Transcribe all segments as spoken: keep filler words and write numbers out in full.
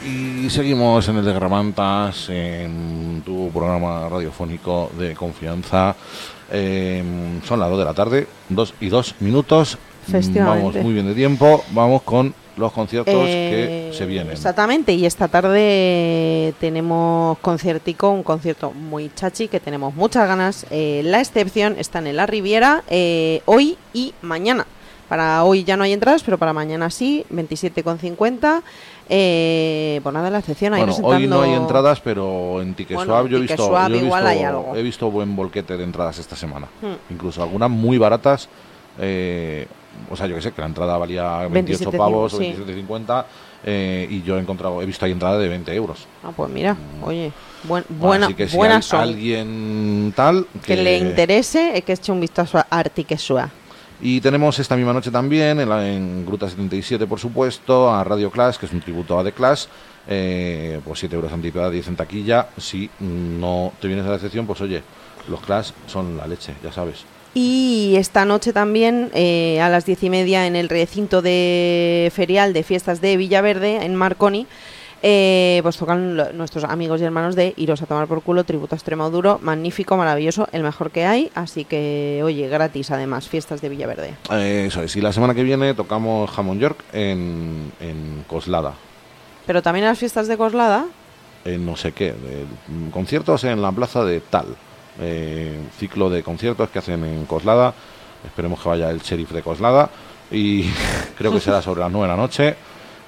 Y seguimos en el Desgramantas, en tu programa radiofónico de confianza. Eh, son las dos de la tarde, dos y dos minutos. Vamos muy bien de tiempo. Vamos con los conciertos eh, que se vienen. Exactamente, y esta tarde tenemos conciertico, un concierto muy chachi, que tenemos muchas ganas. Eh, la excepción están en la Riviera eh, hoy y mañana. Para hoy ya no hay entradas, pero para mañana sí, veintisiete con cincuenta. Eh, pues nada, la excepción ahí bueno, presentando... hoy no hay entradas, pero en Ticketswap bueno, yo, he visto, yo he, igual visto, hay algo. he visto buen volquete de entradas esta semana. Hmm. Incluso algunas muy baratas. Eh, o sea, yo que sé, que la entrada valía veintiocho pavos o veintisiete cincuenta. Eh, y yo he encontrado, he visto ahí entrada de veinte euros. Ah, pues mira, mm. oye, buen, buena, así que si buena hay son. alguien tal que... que le interese, es que eche un vistazo a Ticketswap. Y tenemos esta misma noche también, en, la, en Gruta setenta y siete, por supuesto, a Radio Clash, que es un tributo a The Clash, eh, pues siete euros anticipada, diez en taquilla. Si no te vienes a la excepción, pues oye, los Clash son la leche, ya sabes. Y esta noche también, eh, a las diez y media, en el recinto de ferial de fiestas de Villaverde, en Marconi, Eh, pues tocan lo, nuestros amigos y hermanos de Iros a tomar por culo, tributo a Extremoduro, magnífico, maravilloso, el mejor que hay, así que, oye, gratis además, fiestas de Villaverde. Eh, eso es, y la semana que viene tocamos Hammond York en, en Coslada. ¿Pero también en las fiestas de Coslada? En no sé qué, de, conciertos en la plaza de tal, eh, ciclo de conciertos que hacen en Coslada, esperemos que vaya el sheriff de Coslada, y creo que será sobre las nueve de la noche.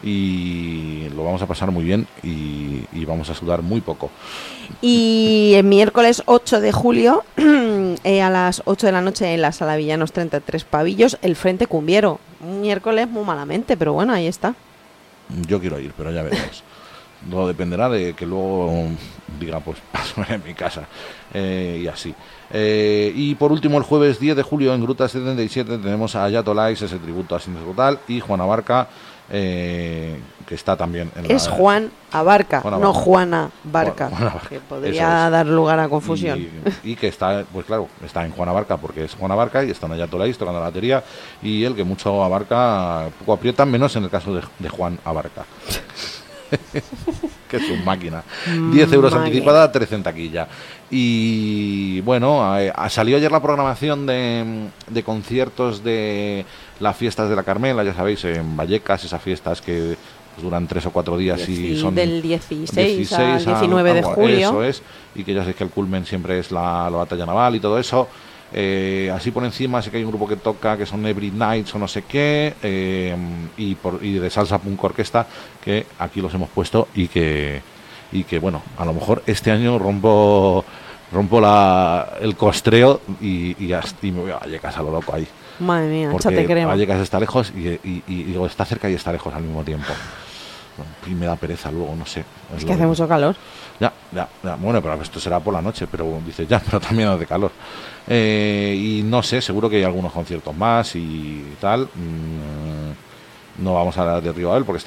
Y lo vamos a pasar muy bien y, y vamos a sudar muy poco. Y el miércoles ocho de julio eh, a las ocho de la noche en la Sala Villanos treinta y tres Pavillos, el Frente Cumbiero. Un miércoles muy malamente, pero bueno, ahí está. Yo quiero ir, pero ya veremos. Todo dependerá de que luego diga, pues paso en mi casa, eh, y así. Eh, y por último, el jueves diez de julio en Gruta setenta y siete tenemos a Ayatolais, ese tributo a Sines Total, y Juana Barca, eh, que está también en es la, Juan Abarca, Juan Abarca, no Juana Barca, Juan, Juan Abarca, que podría es. dar lugar a confusión. Y, y que está, pues claro, está en Juana Barca porque es Juana Barca y está en Ayatolais tocando la batería, y el que mucho abarca poco aprieta, menos en el caso de, de Juan Abarca. Que es un máquina. diez euros Máquina. Anticipada, trece en taquilla. Y bueno, a, salió ayer la programación de, de conciertos de las fiestas de la Carmela, ya sabéis, en Vallecas, esas fiestas que pues, duran tres o cuatro días y son del dieciséis al diecinueve de julio. Eso es, y que ya sabéis que el culmen siempre es la, la batalla naval y todo eso. Eh, así por encima sé que hay un grupo que toca que son Every Nights o no sé qué, eh, y, por, y de salsa punk orquesta, que aquí los hemos puesto y que y que bueno, a lo mejor este año rompo rompo la, el costreo y, y, y me voy a Vallecas a lo loco ahí. Madre mía, porque échate crema. Vallecas está lejos y, y, y digo, está cerca y está lejos al mismo tiempo. Y me da pereza luego, no sé. Es, es que hace mucho calor. Ya, ya, ya, bueno, pero esto será por la noche, pero dices ya, pero también hace calor. Eh, y no sé, seguro que hay algunos conciertos más y tal. Mm, no vamos a hablar de Ribadel porque está